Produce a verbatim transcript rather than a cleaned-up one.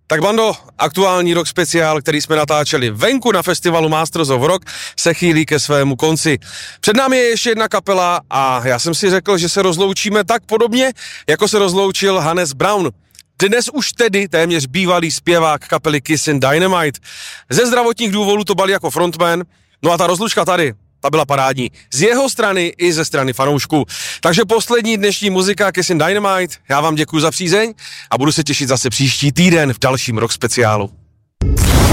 Tak bando, aktuální rock speciál, který jsme natáčeli venku na festivalu Masters of Rock, se chýlí ke svému konci. Před námi je ještě jedna kapela a já jsem si řekl, že se rozloučíme tak podobně, jako se rozloučil Hannes Brown. Dnes už tedy téměř bývalý zpěvák kapely Kissin' Dynamite. Ze zdravotních důvodů to bal jako frontman, no a ta rozlučka tady, ta byla parádní. Z jeho strany i ze strany fanoušků. Takže poslední dnešní muzika Kissin' Dynamite. Já vám děkuji za přízeň a budu se těšit zase příští týden v dalším rock speciálu.